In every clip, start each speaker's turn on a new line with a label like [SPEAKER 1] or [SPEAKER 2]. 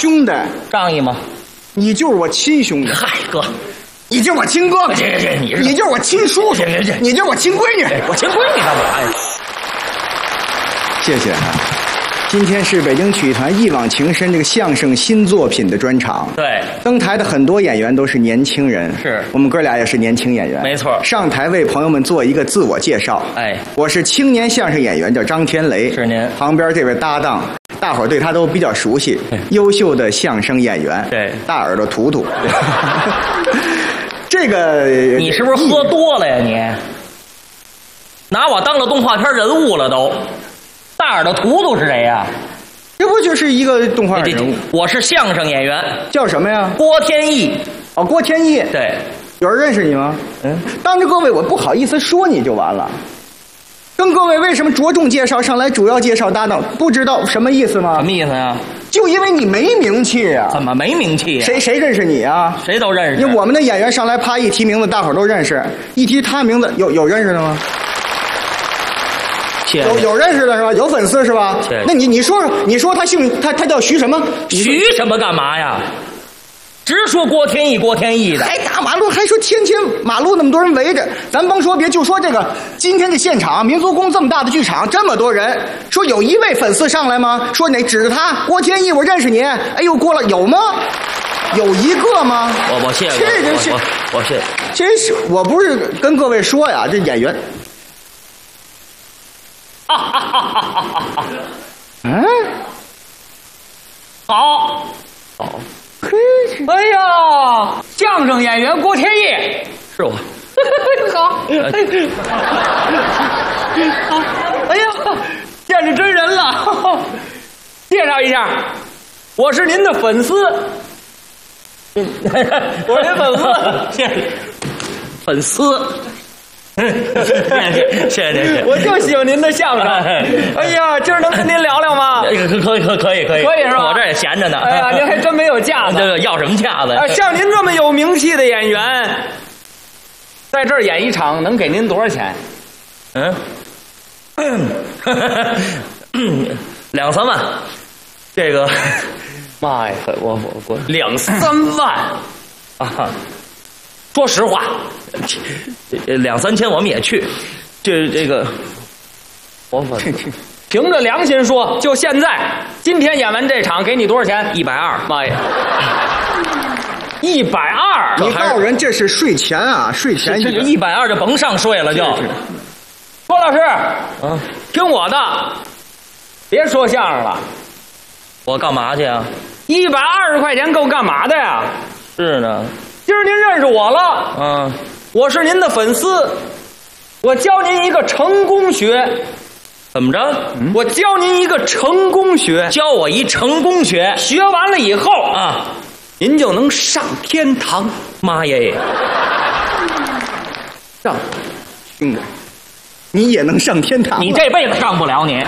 [SPEAKER 1] 兄弟，
[SPEAKER 2] 仗义吗？
[SPEAKER 1] 你就是我亲兄弟。
[SPEAKER 2] 嗨，哥，
[SPEAKER 1] 你就是我亲哥哥。
[SPEAKER 2] 这，
[SPEAKER 1] 你就是我亲叔叔。你就是我亲闺女。
[SPEAKER 2] 我亲闺女干嘛呀？
[SPEAKER 1] 谢谢啊。今天是北京曲艺团一往情深这个相声新作品的专场。
[SPEAKER 2] 对，
[SPEAKER 1] 登台的很多演员都是年轻人，
[SPEAKER 2] 是
[SPEAKER 1] 我们哥俩也是年轻演员，
[SPEAKER 2] 没错。
[SPEAKER 1] 上台为朋友们做一个自我介绍。
[SPEAKER 2] 哎，
[SPEAKER 1] 我是青年相声演员，叫张天雷。
[SPEAKER 2] 是您。
[SPEAKER 1] 旁边这位搭档，大伙儿对他都比较熟悉，优秀的相声演员。
[SPEAKER 2] 对，
[SPEAKER 1] 大耳朵图图。这个
[SPEAKER 2] 你是不是喝多了呀？你拿我当了动画片人物了都。大耳朵图图是谁呀？
[SPEAKER 1] 这不就是一个动画人物？
[SPEAKER 2] 我是相声演员，
[SPEAKER 1] 叫什么呀？
[SPEAKER 2] 郭天意。
[SPEAKER 1] 哦，郭天意。
[SPEAKER 2] 对，
[SPEAKER 1] 有人认识你吗？当着各位我不好意思说你就完了。跟各位为什么着重介绍上来主要介绍搭档？不知道什么意思吗？
[SPEAKER 2] 什么意思呀？
[SPEAKER 1] 就因为你没名气呀。
[SPEAKER 2] 怎么没名气呀？
[SPEAKER 1] 谁认识你啊？
[SPEAKER 2] 谁都认识。
[SPEAKER 1] 因为我们的演员上来啪一提名字，大伙儿都认识。一提他名字，有认识的吗？有认识的是吧？有粉丝是吧？那你说他叫徐什么？
[SPEAKER 2] 徐什么干嘛呀？直说郭天意的。
[SPEAKER 1] 还大马路还说天马路那么多人围着，咱甭说别，就说这个今天的现场，民族宫这么大的剧场，这么多人，说有一位粉丝上来吗？说哪指着他郭天意，我认识你。哎呦，过了有吗？有一个吗？
[SPEAKER 2] 我谢谢。我谢谢。
[SPEAKER 1] 真是，我不是跟各位说呀，这演员。
[SPEAKER 2] 好，
[SPEAKER 1] 嘿，
[SPEAKER 2] 哎呀，相声演员郭天意是我。好，哎呀，见着真人了。介绍一下，我是您的粉丝。我是您粉丝，谢谢。粉丝。谢谢您，我就喜欢您的相声。哎呀，今儿能跟您聊聊吗？可以是吧？我这也闲着呢。哎呀，您还真没有架子。这个要什么架子呀？像您这么有名气的演员，在这儿演一场能给您多少钱？2、3万。这个，妈呀，我2、3万啊！说实话，2、3千我们也去。这个，我凭着良心说，就现在，今天演完这场，给你多少钱？120。妈呀，120！
[SPEAKER 1] 你告诉人这是税前啊，税前
[SPEAKER 2] 这120就甭上税了就。郭老师，听我的，别说相声了。我干嘛去啊？120块钱够干嘛的呀？是呢。今儿您认识我了，我是您的粉丝，我教您一个成功学。怎么着？我教您一个成功学，教我一成功学，学完了以后啊，您就能上天堂。妈耶！
[SPEAKER 1] 上，兄弟，你也能上天堂？
[SPEAKER 2] 你这辈子上不了你。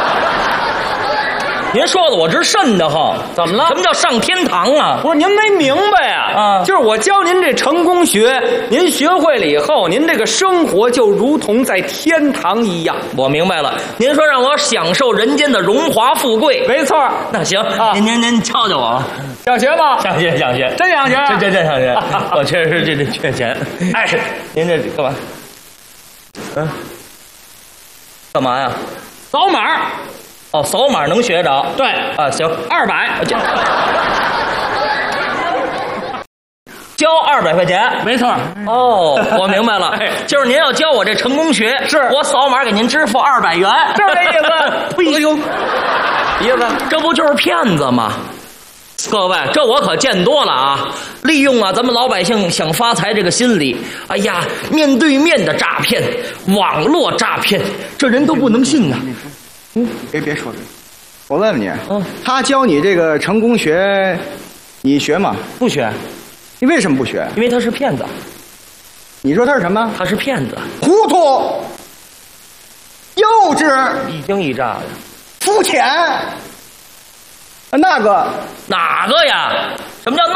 [SPEAKER 2] 您说的我直瘆得慌，怎么了？什么叫上天堂啊？不是您没明白啊？就是我教您这成功学，您学会了以后，您这个生活就如同在天堂一样。我明白了，您说让我享受人间的荣华富贵，没错。那行，您教教我，想学吗？想学，真想学，真想学。我确实是这缺钱。哎，您这干嘛？干嘛呀？扫码。哦，扫码能学着。对啊，行，200，交200块钱，没错。哦，我明白了，就是您要教我这成功学，是我扫码给您支付200元，就是这意思。哎呦，意思这不就是骗子吗？各位，这我可见多了啊！利用咱们老百姓想发财这个心理，哎呀，面对面的诈骗，网络诈骗，这人都不能信呐。
[SPEAKER 1] 别说了，我问问你，他教你这个成功学，你学吗？
[SPEAKER 2] 不学。
[SPEAKER 1] 你为什么不学？
[SPEAKER 2] 因为他是骗子。
[SPEAKER 1] 你说他是什么？
[SPEAKER 2] 他是骗子。
[SPEAKER 1] 糊涂、幼稚、
[SPEAKER 2] 一惊一乍的、
[SPEAKER 1] 肤浅。哪个呀？
[SPEAKER 2] 什么叫？